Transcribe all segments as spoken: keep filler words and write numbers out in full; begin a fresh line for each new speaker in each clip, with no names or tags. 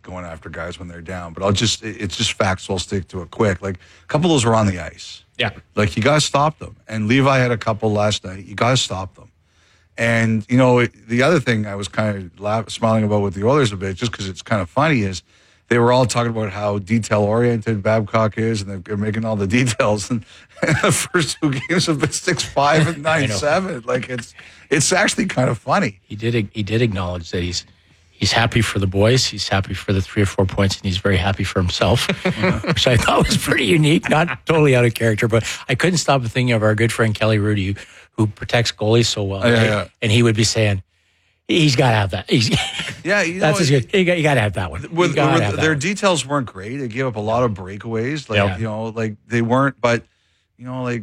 going after guys when they're down, but I'll just, it's just facts, so I'll stick to it quick. Like, a couple of those were on the ice.
Yeah.
Like, you got to stop them. And Levi had a couple last night. You got to stop them. And, you know, the other thing I was kind of laugh, smiling about with the Oilers a bit, just because it's kind of funny, is they were all talking about how detail-oriented Babcock is, and they're making all the details. And, and the first two games have been six five and nine seven. Like, it's it's actually kind of funny.
He did he did acknowledge that he's he's happy for the boys, he's happy for the three or four points, and he's very happy for himself, which I thought was pretty unique, not totally out of character. But I couldn't stop thinking of our good friend Kelly Rudy, who, who protects goalies so well.
Oh, yeah,
right?
yeah.
And he would be saying, he's got to have that. He's,
yeah, you know,
that's his good. You got, you got to have that one.
With,
you gotta
with,
have that
their
one.
details weren't great. They gave up a lot of breakaways. Like,
Yeah.
you know, like they weren't, but, you know, like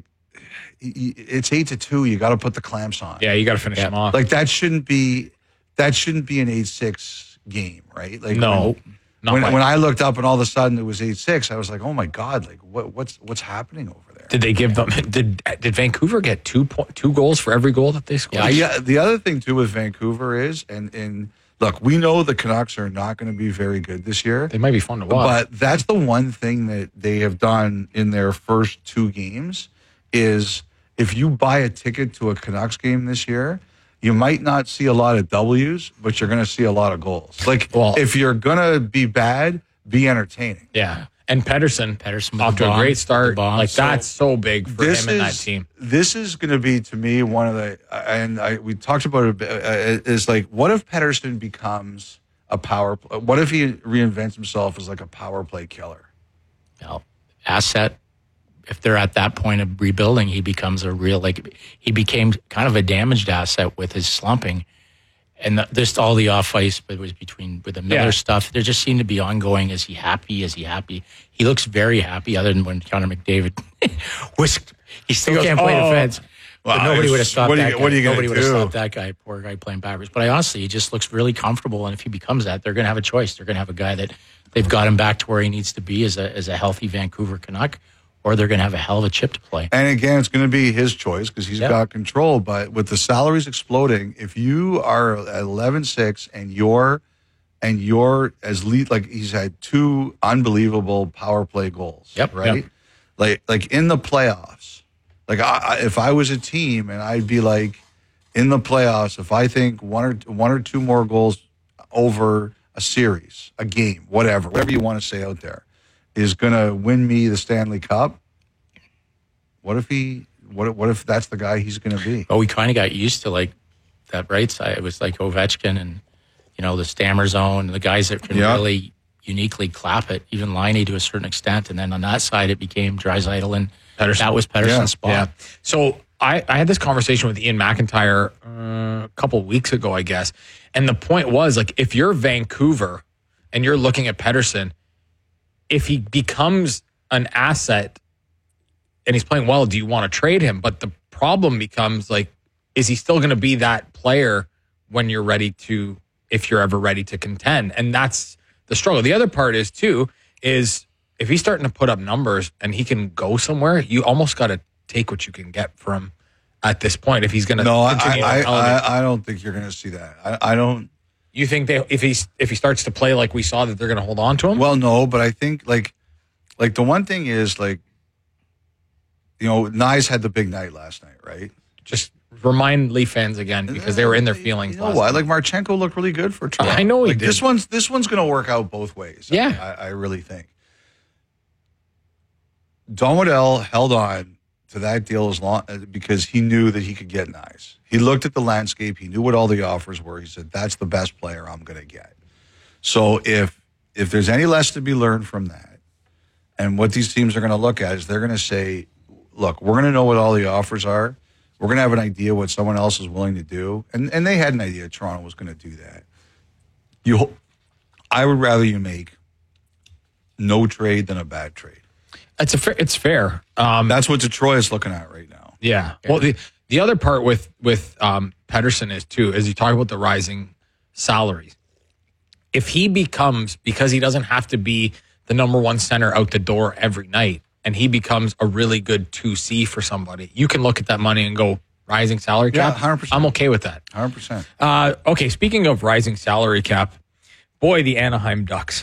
it's eight to two. You got to put the clamps on.
Yeah, you got to finish
Yeah.
them off.
Like that shouldn't be, that shouldn't be an eight six game, right? Like
no. Not
When,
like-
when I looked up and all of a sudden it was eight six, I was like, oh my God, like what, what's what's happening over there?
Did they give them? Did did Vancouver get two point, two goals for every goal that they scored?
Yeah, yeah. The other thing too with Vancouver is, and and look, we know the Canucks are not going to be very good this year.
They might be fun to watch.
But that's the one thing that they have done in their first two games is if you buy a ticket to a Canucks game this year, you might not see a lot of W's, but you're going to see a lot of goals. Like,
Well-
if you're going to be bad, be entertaining.
yeah, and Pedersen,
Pedersen with
off
the
to a
bomb,
great
with
start.
the bomb.
Like
So-
that's so big for
This
him and that
is
team.
this is going to be to me one of the and I we talked about it a bit, uh, is like what if Pedersen becomes a power play? What if he reinvents himself as like a power play killer?
Well, asset. If they're at that point of rebuilding, he becomes a real, like, he became kind of a damaged asset with his slumping. And the, just all the off ice, but it was between with the Miller
Yeah.
stuff. There just seemed to be ongoing. Is he happy? Is he happy? He looks very happy, other than when Connor McDavid whisked. He still
He goes,
can't play
"Oh."
defense.
Well,
But nobody would have stopped
what are you-
that
what
guy.
are you gonna
Nobody would have
do?
stopped that guy. Poor guy playing backwards. But I honestly, he just looks really comfortable. And if he becomes that, they're going to have a choice. They're going to have a guy that they've got him back to where he needs to be as a as a healthy Vancouver Canuck, or they're going to have a hell of a chip to play.
And again, it's going to be his choice because he's
Yep.
got control. But with the salaries exploding, if you are at eleven six and you're and you're as lead, like he's had two unbelievable power play goals.
Yep.
Right.
Yep.
Like like in the playoffs. Like I, I, if I was a team and I'd be like in the playoffs, if I think one or one or two more goals over a series, a game, whatever, whatever you want to say out there, is going to win me the Stanley Cup. What if he? What if, what if that's the guy he's going to be?
But we kind of got used to like that right side. It was like Ovechkin and, you know, the Stammer zone, the guys that can
Yeah.
really uniquely clap it, even Liney to a certain extent. And then on that side, it became Draisaitl, and
Pedersen.
that was Pedersen's
Yeah.
spot.
Yeah. So I, I had this conversation with Ian McIntyre uh, a couple weeks ago, I guess. And the point was, like, if you're Vancouver and you're looking at Pedersen, if he becomes an asset and he's playing well, do you want to trade him? But the problem becomes, like, is he still going to be that player when you're ready to, if you're ever ready to contend? And that's the struggle. The other part is, too, is if he's starting to put up numbers and he can go somewhere, you almost got to take what you can get from at this point if he's going to
No, I
continue
I,
to elevate.
I I don't think you're going to see that. I, I don't.
You think they if he's if he starts to play like we saw, that they're going to hold on to him?
Well, no, but I think like like the one thing is like you know Nyes had the big night last night, right?
Just remind Leaf fans again because they were in their feelings.
You know
last
what?
night.
Like Marchenko looked really good for Toronto.
I know he
like,
did.
This one's this one's going to work out both ways.
Yeah.
I, I really think. Don Waddell held on to that deal as long because he knew that he could get Nyes. He looked at the landscape. He knew what all the offers were. He said, "That's the best player I'm going to get." So if if there's any less to be learned from that, and what these teams are going to look at is they're going to say, "Look, we're going to know what all the offers are. We're going to have an idea what someone else is willing to do," and and they had an idea Toronto was going to do that. You, I would rather you make no trade than a bad trade.
It's a fair, it's fair. Um,
That's what Detroit is looking at right now.
Yeah. Well, the the other part with with um, Pedersen is too is you talk about the rising salaries. If he becomes, because he doesn't have to be the number one center out the door every night, and he becomes a really good two C for somebody, you can look at that money and go rising salary
Yeah,
cap.
one hundred percent.
I'm okay with that.
one hundred percent.
Uh, okay, speaking of rising salary cap, boy, the Anaheim Ducks.